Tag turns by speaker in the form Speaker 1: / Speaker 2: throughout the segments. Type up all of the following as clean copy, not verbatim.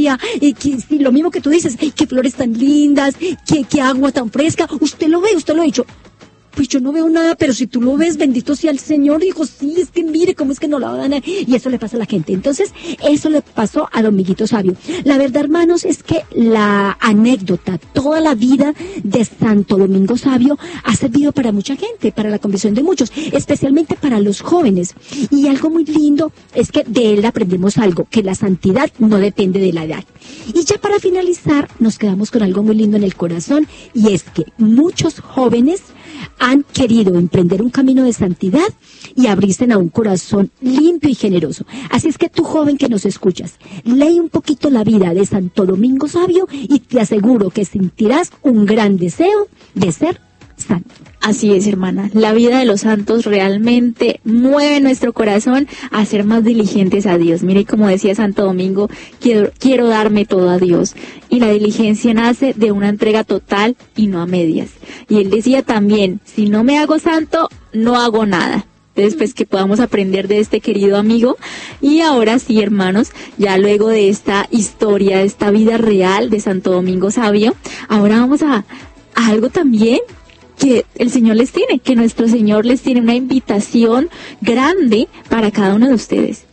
Speaker 1: día, y lo mismo que tú dices, qué flores tan lindas, qué agua tan fresca, usted lo ve, usted lo ha dicho. Pues yo no veo nada, pero si tú lo ves, bendito sea el Señor. Dijo, sí, es que mire cómo es que no la van a... Y eso le pasa a la gente. Entonces, eso le pasó al hormiguito sabio. La verdad, hermanos, es que la anécdota, toda la vida de Santo Domingo Sabio ha servido para mucha gente, para la conversión de muchos, especialmente para los jóvenes. Y algo muy lindo es que de él aprendemos algo, que la santidad no depende de la edad. Y ya para finalizar, nos quedamos con algo muy lindo en el corazón, y es que muchos jóvenes han querido emprender un camino de santidad y abrirse a un corazón limpio y generoso. Así es que tú, joven que nos escuchas, lee un poquito la vida de Santo Domingo Sabio y te aseguro que sentirás un gran deseo de ser santo.
Speaker 2: Así es, hermana. La vida de los santos realmente mueve nuestro corazón a ser más diligentes a Dios. Mire, como decía Santo Domingo, quiero darme todo a Dios. Y la diligencia nace de una entrega total y no a medias. Y él decía también, si no me hago santo, no hago nada. Entonces, pues, que podamos aprender de este querido amigo. Y ahora sí, hermanos, ya luego de esta historia, de esta vida real de Santo Domingo Sabio, ahora vamos a algo también que el Señor les tiene, que nuestro Señor les tiene una invitación grande para cada uno de ustedes.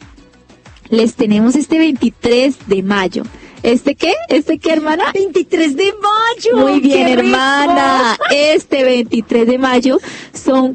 Speaker 2: Les tenemos este 23 de mayo. ¿Este qué, hermana?
Speaker 1: 23 de mayo.
Speaker 2: Muy bien, hermana. Este 23 de mayo son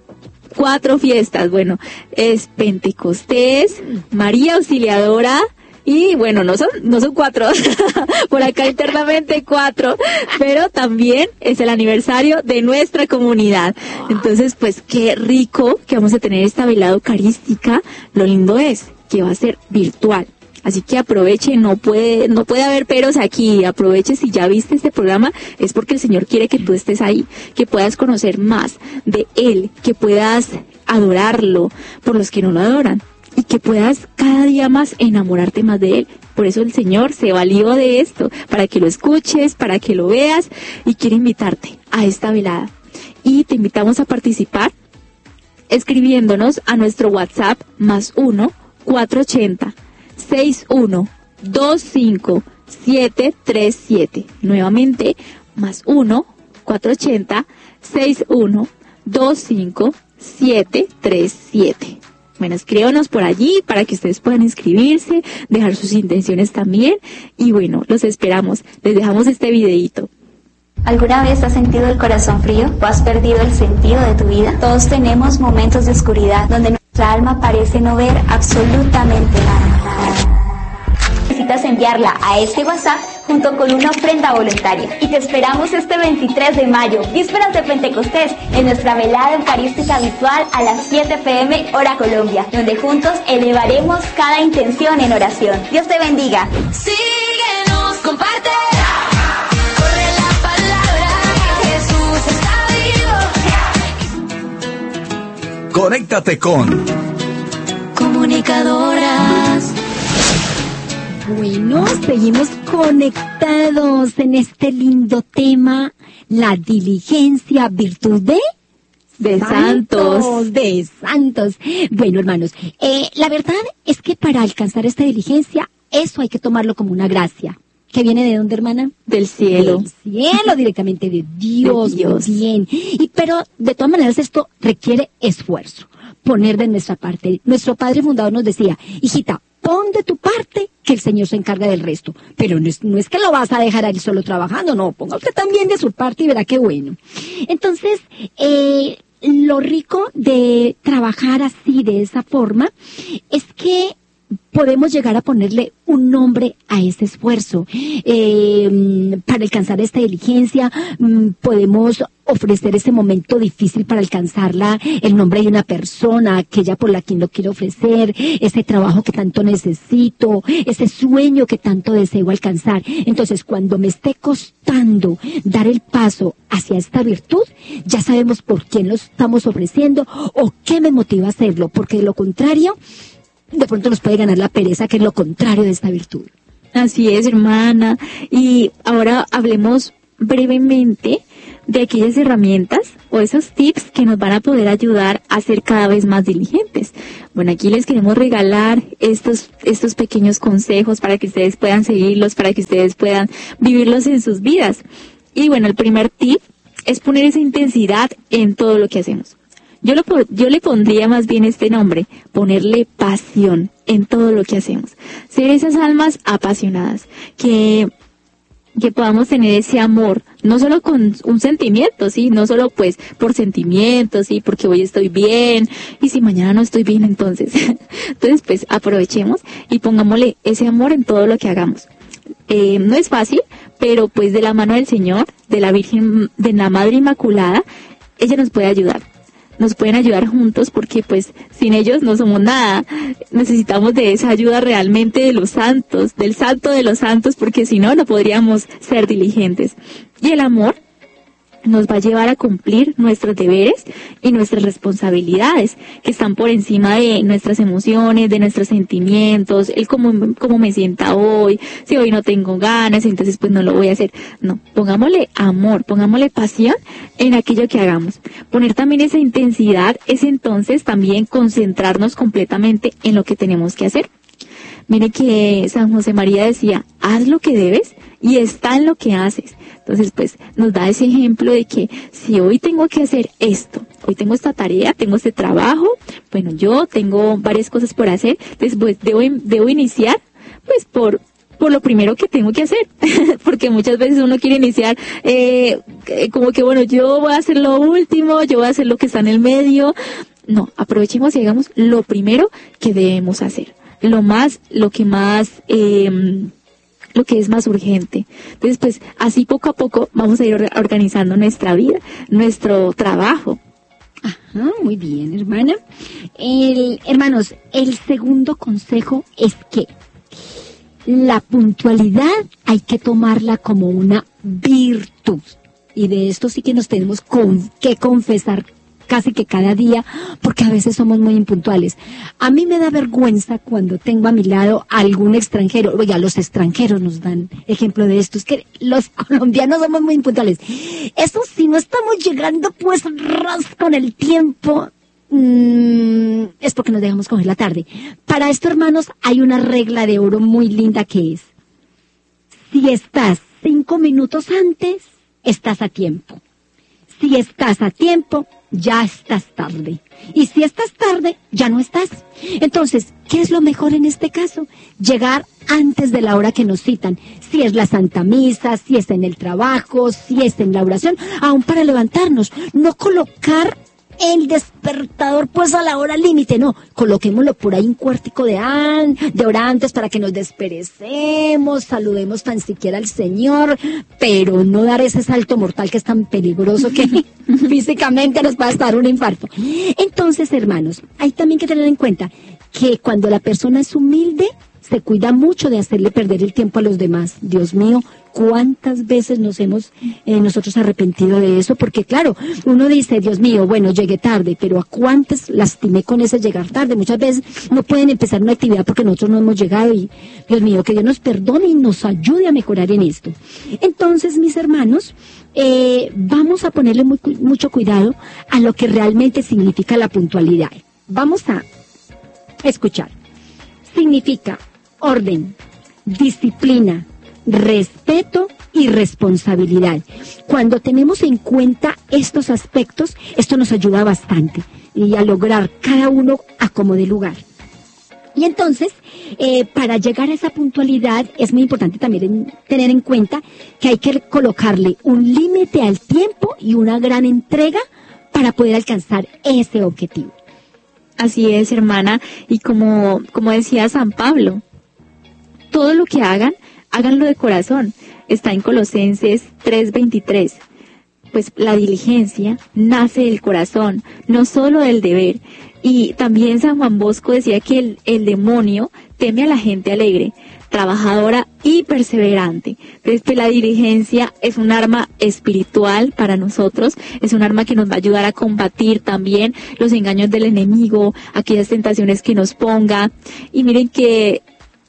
Speaker 2: 4 fiestas. Bueno, es Pentecostés, María Auxiliadora, y bueno, no son 4, por acá internamente 4, pero también es el aniversario de nuestra comunidad. Entonces, pues qué rico que vamos a tener esta velada eucarística. Lo lindo es que va a ser virtual. Así que aproveche, no puede haber peros aquí. Aproveche, si ya viste este programa, es porque el Señor quiere que tú estés ahí, que puedas conocer más de Él, que puedas adorarlo por los que no lo adoran, y que puedas cada día más enamorarte más de Él. Por eso el Señor se valió de esto, para que lo escuches, para que lo veas, y quiere invitarte a esta velada. Y te invitamos a participar escribiéndonos a nuestro WhatsApp +1 480 61 25 737. Nuevamente, +1 480 61 25 737. Bueno, escríbanos por allí para que ustedes puedan inscribirse, dejar sus intenciones también. Y bueno, los esperamos. Les dejamos este videíto.
Speaker 3: ¿Alguna vez has sentido el corazón frío o has perdido el sentido de tu vida? Todos tenemos momentos de oscuridad donde nuestra alma parece no ver absolutamente nada. Necesitas enviarla a este WhatsApp junto con una ofrenda voluntaria. Y te esperamos este 23 de mayo, vísperas de Pentecostés, en nuestra velada eucarística virtual a las 7 p.m. hora Colombia, donde juntos elevaremos cada intención en oración. Dios te bendiga.
Speaker 4: Síguenos, comparte. Corre la palabra, Jesús está vivo.
Speaker 5: Conéctate con
Speaker 4: Comunicadoras.
Speaker 1: Bueno, seguimos conectados en este lindo tema, la diligencia, virtud de santos. Bueno, hermanos, la verdad es que para alcanzar esta diligencia, eso hay que tomarlo como una gracia. ¿Que viene de dónde, hermana?
Speaker 2: Del cielo.
Speaker 1: Del cielo, directamente de Dios.
Speaker 2: De Dios.
Speaker 1: Bien. Pero de todas maneras esto requiere esfuerzo, poner de nuestra parte. Nuestro padre fundador nos decía, hijita, pon de tu parte que el Señor se encarga del resto. Pero no es que lo vas a dejar ahí solo trabajando, no, ponga usted también de su parte y verá qué bueno. Entonces, lo rico de trabajar así, de esa forma, es que podemos llegar a ponerle un nombre a ese esfuerzo. Para alcanzar esta diligencia, podemos ofrecer ese momento difícil para alcanzarla, el nombre de una persona, aquella por la quien lo quiero ofrecer, ese trabajo que tanto necesito, ese sueño que tanto deseo alcanzar. Entonces, cuando me esté costando dar el paso hacia esta virtud, ya sabemos por quién lo estamos ofreciendo o qué me motiva a hacerlo, porque de lo contrario, de pronto nos puede ganar la pereza, que es lo contrario de esta virtud.
Speaker 2: Así es, hermana. Y ahora hablemos brevemente de aquellas herramientas o esos tips que nos van a poder ayudar a ser cada vez más diligentes. Bueno, aquí les queremos regalar estos pequeños consejos para que ustedes puedan seguirlos, para que ustedes puedan vivirlos en sus vidas. Y bueno, el primer tip es poner esa intensidad en todo lo que hacemos. Yo le pondría más bien este nombre, ponerle pasión en todo lo que hacemos. Ser esas almas apasionadas, que podamos tener ese amor, no solo con un sentimiento, ¿sí? No solo pues por sentimientos, ¿sí? Porque hoy estoy bien, y si mañana no estoy bien, entonces pues aprovechemos y pongámosle ese amor en todo lo que hagamos. No es fácil, pero pues de la mano del Señor, de la Virgen, de la Madre Inmaculada, ella nos puede ayudar. Nos pueden ayudar juntos porque pues sin ellos no somos nada. Necesitamos de esa ayuda realmente de los santos, del santo de los santos, porque si no, no podríamos ser diligentes. Y el amor nos va a llevar a cumplir nuestros deberes y nuestras responsabilidades, que están por encima de nuestras emociones, de nuestros sentimientos, el cómo me sienta hoy, si hoy no tengo ganas, entonces pues no lo voy a hacer. No, pongámosle amor, pongámosle pasión en aquello que hagamos. Poner también esa intensidad es entonces también concentrarnos completamente en lo que tenemos que hacer. Mire que San José María decía, haz lo que debes y está en lo que haces. Entonces, pues, nos da ese ejemplo de que si hoy tengo que hacer esto, hoy tengo esta tarea, tengo este trabajo, bueno, yo tengo varias cosas por hacer, entonces, pues, debo iniciar, pues, por lo primero que tengo que hacer, porque muchas veces uno quiere iniciar como que, bueno, yo voy a hacer lo último, yo voy a hacer lo que está en el medio. No, aprovechemos y hagamos lo primero que debemos hacer. Lo que es más urgente. Entonces, pues, así poco a poco vamos a ir organizando nuestra vida, nuestro trabajo.
Speaker 1: Ajá, muy bien, hermana. Hermanos, el segundo consejo es que la puntualidad hay que tomarla como una virtud. Y de esto sí que nos tenemos que confesar casi que cada día, porque a veces somos muy impuntuales. A mí me da vergüenza cuando tengo a mi lado a algún extranjero. Oiga, los extranjeros nos dan ejemplo de esto. Es que los colombianos somos muy impuntuales. Eso si no estamos llegando pues con el tiempo, es porque nos dejamos coger la tarde. Para esto, hermanos, hay una regla de oro muy linda que es: si estás 5 minutos antes, estás a tiempo. Si estás a tiempo, ya estás tarde. Y si estás tarde, ya no estás. Entonces, ¿qué es lo mejor en este caso? Llegar antes de la hora que nos citan. Si es la Santa Misa, si es en el trabajo, si es en la oración, aún para levantarnos. No colocar el despertador pues a la hora límite, no, coloquémoslo por ahí un cuartico de hora antes para que nos desperecemos, saludemos tan siquiera al Señor, pero no dar ese salto mortal que es tan peligroso que físicamente nos va a dar un infarto. Entonces, hermanos, hay también que tener en cuenta que cuando la persona es humilde, se cuida mucho de hacerle perder el tiempo a los demás. Dios mío, ¿cuántas veces nos hemos nosotros arrepentido de eso? Porque claro, uno dice, Dios mío, bueno, llegué tarde, pero ¿a cuántas lastimé con ese llegar tarde? Muchas veces no pueden empezar una actividad porque nosotros no hemos llegado y, Dios mío, que Dios nos perdone y nos ayude a mejorar en esto. Entonces, mis hermanos, vamos a ponerle mucho cuidado a lo que realmente significa la puntualidad. Vamos a escuchar. Significa orden, disciplina, respeto y responsabilidad. Cuando tenemos en cuenta estos aspectos, esto nos ayuda bastante y a lograr cada uno a como de lugar. Y entonces, para llegar a esa puntualidad, es muy importante también tener en cuenta que hay que colocarle un límite al tiempo y una gran entrega para poder alcanzar ese objetivo.
Speaker 2: Así es, hermana, y como decía San Pablo, todo lo que hagan, háganlo de corazón. Está en Colosenses 3:23. Pues la diligencia nace del corazón, no solo del deber. Y también San Juan Bosco decía que el demonio teme a la gente alegre, trabajadora y perseverante. Entonces, pues, la diligencia es un arma espiritual para nosotros, es un arma que nos va a ayudar a combatir también los engaños del enemigo, aquellas tentaciones que nos ponga. Y miren que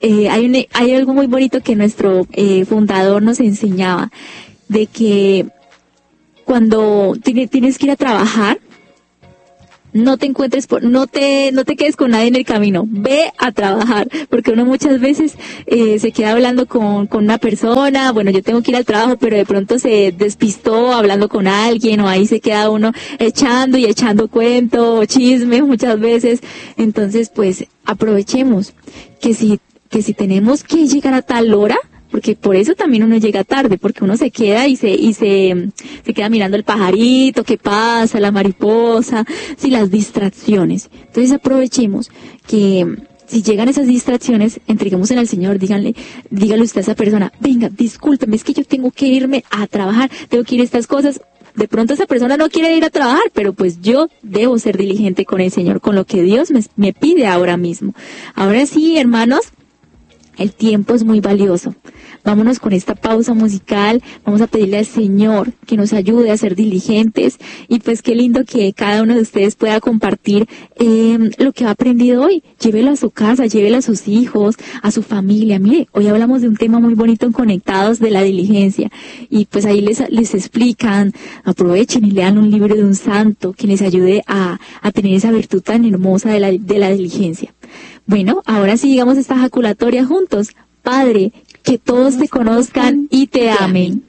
Speaker 2: hay algo muy bonito que nuestro fundador nos enseñaba, de que cuando tienes que ir a trabajar, no te quedes con nadie en el camino, ve a trabajar, porque uno muchas veces se queda hablando con una persona, bueno, yo tengo que ir al trabajo, pero de pronto se despistó hablando con alguien, o ahí se queda uno echando cuento, chisme muchas veces. Entonces, pues, aprovechemos que si tenemos que llegar a tal hora, porque por eso también uno llega tarde, porque uno se queda y se queda mirando el pajarito, qué pasa, la mariposa, sí, las distracciones. Entonces aprovechemos que si llegan esas distracciones, entreguemos al Señor, dígale usted a esa persona, venga, discúlpeme, es que yo tengo que irme a trabajar, tengo que ir a estas cosas. De pronto esa persona no quiere ir a trabajar, pero pues yo debo ser diligente con el Señor, con lo que Dios me pide ahora mismo. Ahora sí, hermanos, el tiempo es muy valioso. Vámonos con esta pausa musical, vamos a pedirle al Señor que nos ayude a ser diligentes, y pues qué lindo que cada uno de ustedes pueda compartir lo que ha aprendido hoy. Llévelo a su casa, llévelo a sus hijos, a su familia. Mire, hoy hablamos de un tema muy bonito en Conectados, de la diligencia, y pues ahí les explican, aprovechen y lean un libro de un santo que les ayude a tener esa virtud tan hermosa de la diligencia. Bueno, ahora sí digamos esta ejaculatoria juntos. Padre, que todos te conozcan y te amen.